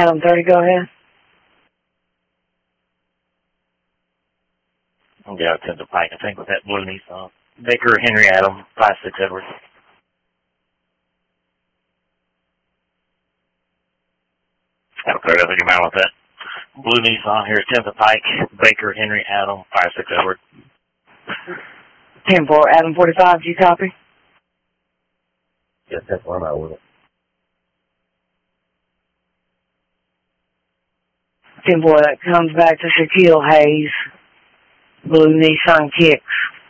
Adam 30, go ahead. Yeah, it's in the Pike, I think, with that blue Nissan. Baker Henry Adam, 56 Edwards. I'll clear up in your mind with that. Blue Nissan, here's 10th Pike, Baker Henry Adam, 56 Edward. 10-4, Adam 45, do you copy? Yes, that's one I will. 10-4, that comes back to Shaquille Hayes, blue Nissan Kicks.